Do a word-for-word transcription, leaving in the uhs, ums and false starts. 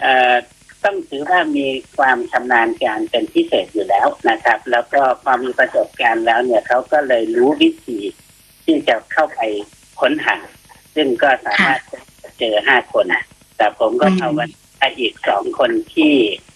เอ่อต้องถือว่ามีความชำนาญการเป็นพิเศษอยู่แล้วนะครับแล้วก็พอมีประสบการณ์แล้วเนี่ยเขาก็เลยรู้วิธีที่จะเข้าไปค้นหาซึ่งก็สามารถเจอห้าคนแต่ผมก็ภาวนาอีกสองคนที่